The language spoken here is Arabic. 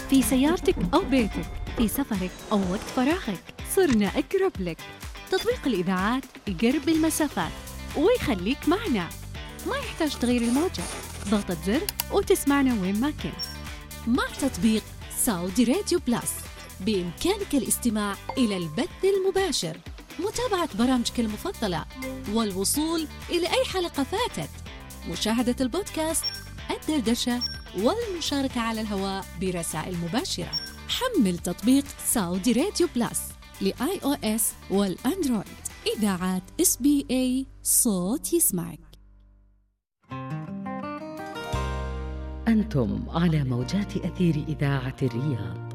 في سيارتك أو بيتك، في سفرك أو وقت فراغك، صرنا أقرب لك. تطبيق الإذاعات يقرب المسافات ويخليك معنا، ما يحتاج تغير الموجة، ضغطة زر وتسمعنا وين ما كنت. مع تطبيق سعودي راديو بلس بإمكانك الاستماع إلى البث المباشر، متابعة برامجك المفضلة، والوصول إلى أي حلقة فاتت، مشاهدة البودكاست، الدردشة، والمشاركة على الهواء برسائل مباشرة. حمل تطبيق سعودي راديو بلس لآي أو إس والأندرويد. إذاعات SBA، صوت يسمعك. أنتم على موجات أثير إذاعة الرياض.